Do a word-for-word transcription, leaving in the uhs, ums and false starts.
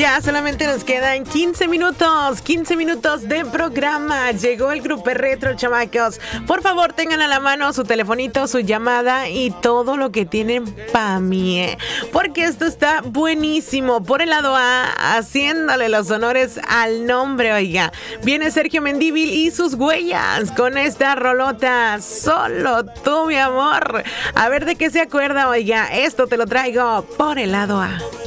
Ya solamente nos quedan quince minutos, quince minutos de programa. Llegó el Grupo Retro, chamacos. Por favor, tengan a la mano su telefonito, su llamada y todo lo que tienen para mí, ¿eh? Porque esto está buenísimo. Por el lado A, haciéndole los honores al nombre, oiga. Viene Sergio Mendívil y sus huellas con esta rolota. Solo tú, mi amor. A ver de qué se acuerda, oiga. Esto te lo traigo por el lado A.